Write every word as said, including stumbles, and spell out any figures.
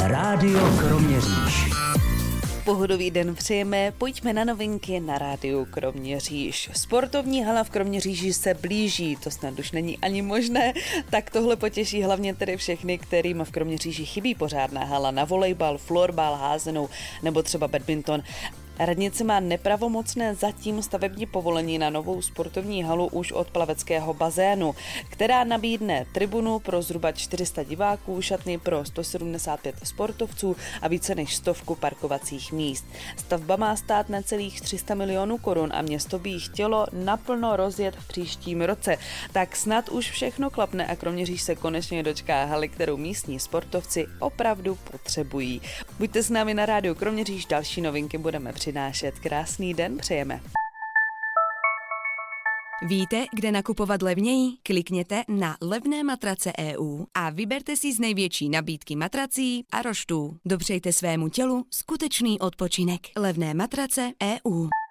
Rádio Kroměříž. Pohodový den přejeme, pojďme na novinky na rádiu Kroměříž. Sportovní hala v Kroměříži se blíží, to snad už není ani možné, tak tohle potěší hlavně tedy všechny, kterým v Kroměříži chybí pořádná hala na volejbal, florbal, házenou nebo třeba badminton. Radnice má nepravomocné zatím stavební povolení na novou sportovní halu už od plaveckého bazénu, která nabídne tribunu pro zhruba čtyři sta diváků, šatny pro sto sedmdesát pět sportovců a více než stovku parkovacích míst. Stavba má stát necelých tři sta milionů korun a město by ji chtělo naplno rozjet v příštím roce. Tak snad už všechno klapne a Kroměříž se konečně dočká haly, kterou místní sportovci opravdu potřebují. Buďte s námi na rádiu Kroměříž, další novinky budeme přinášet. Krásný den přejeme. Víte, kde nakupovat levněji? Klikněte na levné matrace tečka e u a vyberte si z největší nabídky matrací a roštů. Dopřejte svému tělu skutečný odpočinek. Levné matrace tečka e u